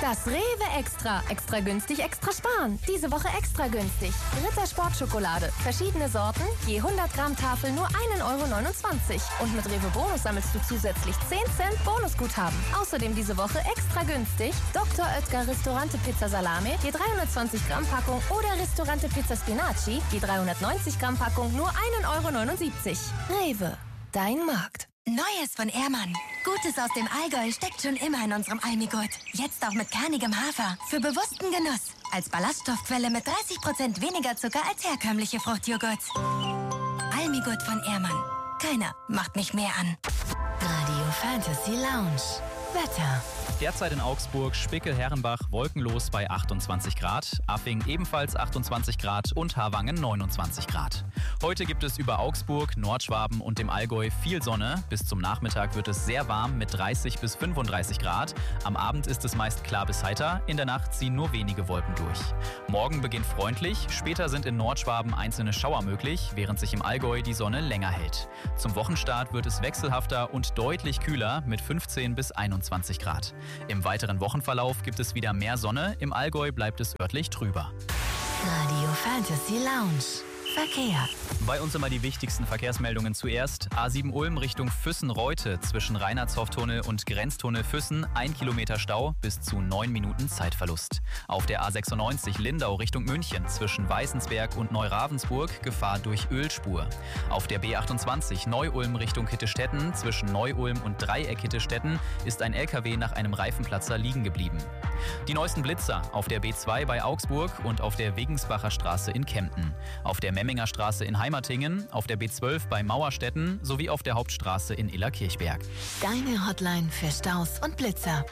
Das Rewe Extra. Extra günstig, extra sparen. Diese Woche extra günstig. Ritter Sportschokolade. Verschiedene Sorten, je 100 Gramm Tafel nur 1,29 €. Und mit Rewe Bonus sammelst du zusätzlich 10 Cent Bonusguthaben. Außerdem diese Woche extra günstig Dr. Oetker Ristorante Pizza Salame, je 320 Gramm Packung oder Ristorante Pizza Spinaci, je 390 Gramm Packung nur 1,79 €. Rewe, dein Markt. Neues von Ehrmann. Gutes aus dem Allgäu steckt schon immer in unserem Almigurt. Jetzt auch mit kernigem Hafer. Für bewussten Genuss. Als Ballaststoffquelle mit 30% weniger Zucker als herkömmliche Fruchtjoghurts. Almigurt von Ehrmann. Keiner macht mich mehr an. Radio Fantasy Lounge. Wetter. Derzeit in Augsburg, Spickel-Herrenbach wolkenlos bei 28 Grad, Affing ebenfalls 28 Grad und Harwangen 29 Grad. Heute gibt es über Augsburg, Nordschwaben und dem Allgäu viel Sonne. Bis zum Nachmittag wird es sehr warm mit 30 bis 35 Grad. Am Abend ist es meist klar bis heiter, in der Nacht ziehen nur wenige Wolken durch. Morgen beginnt freundlich, später sind in Nordschwaben einzelne Schauer möglich, während sich im Allgäu die Sonne länger hält. Zum Wochenstart wird es wechselhafter und deutlich kühler mit 15 bis 21 Grad. Im weiteren Wochenverlauf gibt es wieder mehr Sonne, im Allgäu bleibt es örtlich trüber. Radio Fantasy Lounge. Verkehr. Bei uns immer die wichtigsten Verkehrsmeldungen zuerst. A7 Ulm Richtung Füssen-Reute zwischen Reinhardshof-Tunnel und Grenztunnel Füssen 1 Kilometer Stau bis zu 9 Minuten Zeitverlust. Auf der A96 Lindau Richtung München zwischen Weißensberg und Neuravensburg Gefahr durch Ölspur. Auf der B28 Neu-Ulm Richtung Hittestetten zwischen Neu-Ulm und Dreieck Hittestetten ist ein LKW nach einem Reifenplatzer liegen geblieben. Die neuesten Blitzer auf der B2 bei Augsburg und auf der Wegensbacher Straße in Kempten. Auf der Memminger Straße in Heimatingen, auf der B12 bei Mauerstetten sowie auf der Hauptstraße in Illerkirchberg. Deine Hotline für Staus und Blitzer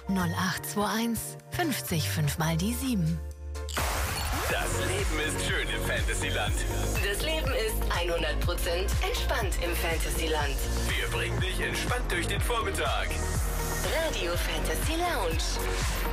0821 50 5 mal die 7. Das Leben ist schön im Fantasyland. Das Leben ist 100% entspannt im Fantasyland. Wir bringen dich entspannt durch den Vormittag. Radio Fantasy Lounge.